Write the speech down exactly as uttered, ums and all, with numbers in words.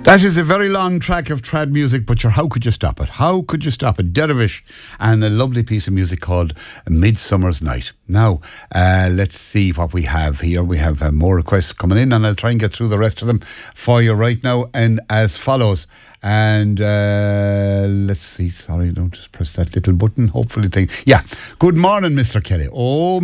That is a very long track of trad music, but sure, how could you stop it? How could you stop it? Dervish and a lovely piece of music called Midsummer's Night. Now, uh, let's see what we have here. We have uh, more requests coming in, and I'll try and get through the rest of them for you right now. And as follows, and uh, let's see, sorry, don't just press that little button. Hopefully, things. Yeah. Good morning, Mister Kelly. Oh,